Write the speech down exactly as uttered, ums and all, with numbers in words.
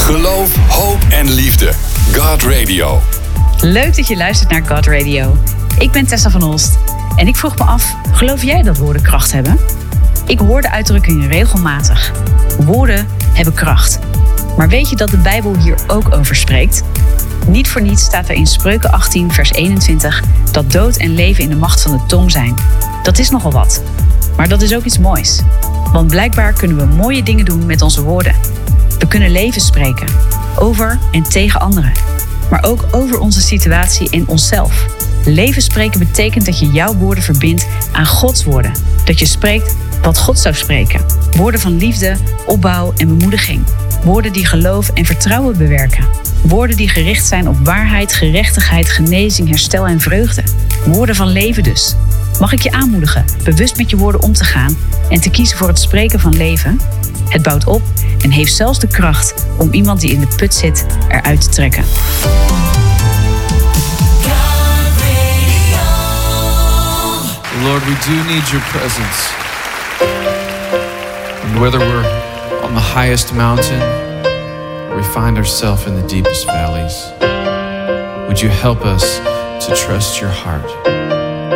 Geloof, hoop en liefde. God Radio. Leuk dat je luistert naar God Radio. Ik ben Tessa van Olst en ik vroeg me af, geloof jij dat woorden kracht hebben? Ik hoor de uitdrukking regelmatig. Woorden hebben kracht. Maar weet je dat de Bijbel hier ook over spreekt? Niet voor niets staat er in Spreuken achttien vers eenentwintig dat dood en leven in de macht van de tong zijn. Dat is nogal wat. Maar dat is ook iets moois. Want blijkbaar kunnen we mooie dingen doen met onze woorden. We kunnen leven spreken. Over en tegen anderen. Maar ook over onze situatie en onszelf. Leven spreken betekent dat je jouw woorden verbindt aan Gods woorden. Dat je spreekt wat God zou spreken. Woorden van liefde, opbouw en bemoediging. Woorden die geloof en vertrouwen bewerken. Woorden die gericht zijn op waarheid, gerechtigheid, genezing, herstel en vreugde. Woorden van leven dus. Mag ik je aanmoedigen bewust met je woorden om te gaan en te kiezen voor het spreken van leven? Het bouwt op en heeft zelfs de kracht om iemand die in de put zit eruit te trekken. Lord, we do need your presence. And whether we're on the highest mountain or we find ourselves in the deepest valleys, would you help us to trust your heart?